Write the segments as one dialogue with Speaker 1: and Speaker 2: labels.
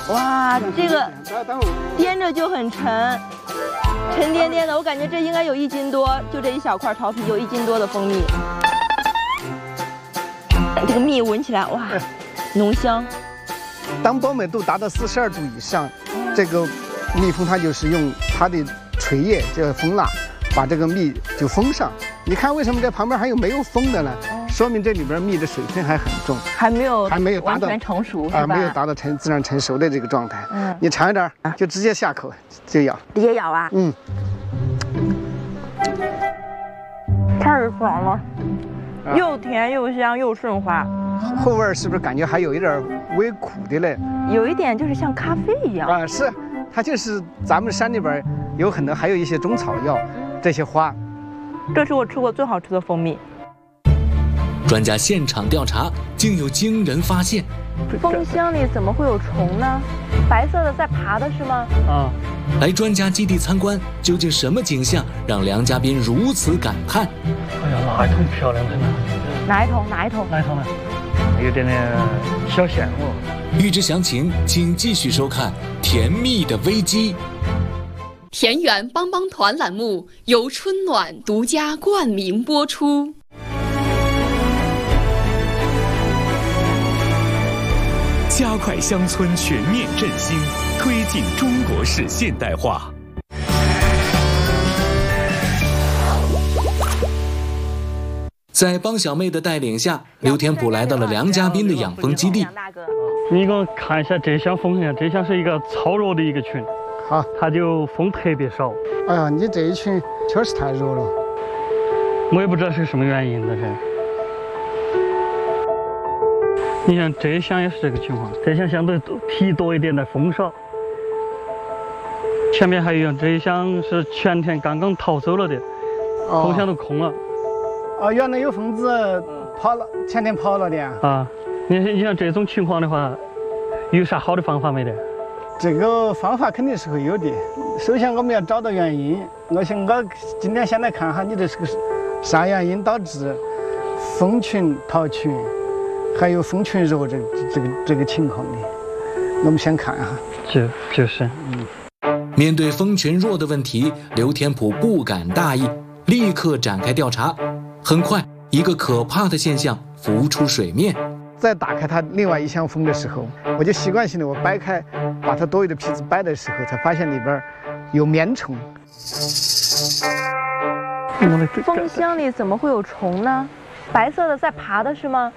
Speaker 1: 哇，这个掂着就很沉，沉甸甸的，我感觉这应该有1斤多，就这一小块潮皮有1斤多的蜂蜜。这个蜜闻起来哇，浓香。
Speaker 2: 当饱满度达到42度以上，这个蜜蜂它就是用它的垂叶，这蜂蜡，把这个蜜就封上。你看为什么这旁边还有没有封的呢？说明这里边蜜的水分还很重，还没有达到
Speaker 1: 完全成熟，是吧？
Speaker 2: 没有达到自然成熟的这个状态。你尝一点，就直接下口就咬，
Speaker 1: 直接咬啊。太爽了，又甜又香又顺滑。
Speaker 2: 后味是不是感觉还有一点微苦的嘞？
Speaker 1: 有一点就是像咖啡一样
Speaker 2: 啊，是，它就是咱们山里边有很多，还有一些中草药，这些花。
Speaker 1: 这是我吃过最好吃的蜂蜜。
Speaker 3: 专家现场调查，竟有惊人发现。
Speaker 1: 蜂箱里怎么会有虫呢？白色的在爬的是吗？
Speaker 3: 来专家基地参观，究竟什么景象让梁嘉宾如此感叹？
Speaker 4: 哎呀，哪一桶漂亮的呢？
Speaker 1: 哪一桶呢？
Speaker 4: 有点小羡慕。
Speaker 3: 欲知详情，请继续收看《甜蜜的危机》。
Speaker 5: 田园帮帮团栏目由春暖独家冠名播出。
Speaker 6: 加快乡村全面振兴，推进中国式现代化。
Speaker 3: 在帮小妹的带领下，刘天普来到了梁嘉宾的养蜂基地。
Speaker 4: 你给我看一下这箱蜂呀，这箱是一个超弱的一个群，
Speaker 2: 好，
Speaker 4: 它就蜂特别少。
Speaker 2: 哎呀，你这一群确实太弱了。
Speaker 4: 我也不知道是什么原因的是。你看这一箱也是这个情况，这箱相对皮多一点的，蜂少。前面还有这一箱是前天刚刚逃走了的，蜂箱都空了。
Speaker 2: 原来有蜂子跑了，前天跑了的
Speaker 4: 啊。你像这种情况的话，有啥好的方法没得？
Speaker 2: 这个方法肯定是会有的。首先我们要找到原因。我今天先来看哈，你这是个啥原因导致蜂群逃群，还有蜂群弱这个情况的？我们先看哈。
Speaker 4: 就是。
Speaker 3: 面对蜂群弱的问题，刘天普不敢大意，立刻展开调查。很快，一个可怕的现象浮出水面。
Speaker 2: 在打开它另外一箱蜂的时候，我就习惯性的我掰开，把它多余的皮子掰的时候，才发现里边有棉虫。
Speaker 1: 蜂箱里怎么会有虫呢？白色的在爬的是吗？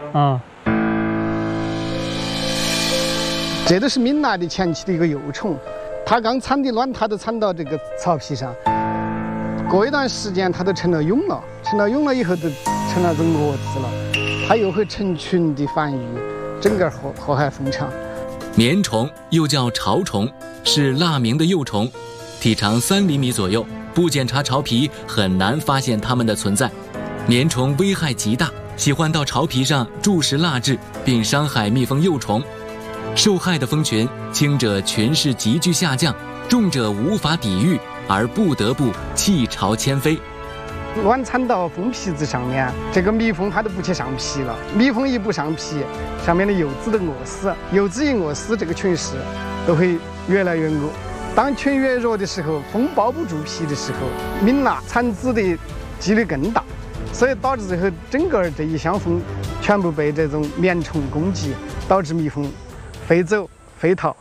Speaker 2: 这都是蜜蜡的前期的一个幼虫，它刚产的卵，它都产到这个草皮上，过一段时间它都成了蛹了，以后都成了这蛾子了。它又会成群的繁育，整个祸害蜂场。
Speaker 3: 棉虫又叫巢虫，是蜡鸣的幼虫，体长3厘米左右，不检查巢皮很难发现它们的存在。棉虫危害极大，喜欢到巢皮上筑食蜡质，并伤害蜜蜂幼虫。受害的蜂群，轻者群势急剧下降，重者无法抵御，而不得不弃巢迁飞。
Speaker 2: 卵产到蜂皮子上面，这个蜜蜂它都不去上皮了。蜜蜂一不上皮，上面的幼子都饿死。幼子一饿死，这个群势都会越来越恶。当群越弱的时候，蜂包不住皮的时候，蜜蜡产子的几率更大，所以导致最后整个这一箱蜂全部被这种棉虫攻击，导致蜜蜂飞走飞逃。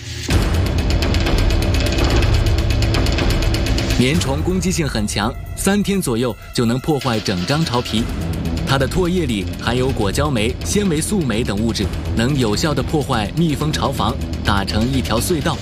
Speaker 3: 棉虫攻击性很强，3天左右就能破坏整张巢皮。它的唾液里含有果胶酶、纤维素酶等物质，能有效地破坏蜜蜂巢房，打成一条隧道。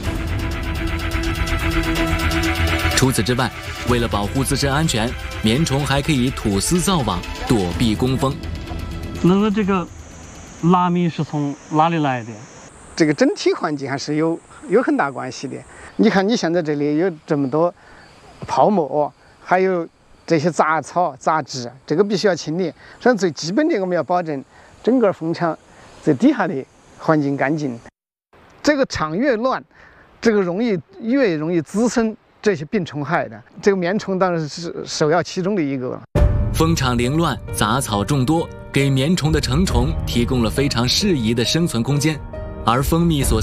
Speaker 3: 除此之外，为了保护自身安全，棉虫还可以吐丝造网，躲避工蜂。
Speaker 4: 那这个蜡蜜是从哪里来的？
Speaker 2: 这个整体环境还是有很大关系的。你看，你现在这里有这么多泡沫，还有这些杂草杂质，这个必须要清理。实际上最基本的，我们要保证整个蜂场最底下的环境干净。这个场越乱，这个越容易滋生这些病虫害的。这个棉虫当然是首要其中的一个。
Speaker 3: 蜂场凌乱，杂草众多，给棉虫的成虫提供了非常适宜的生存空间，而蜂蜜所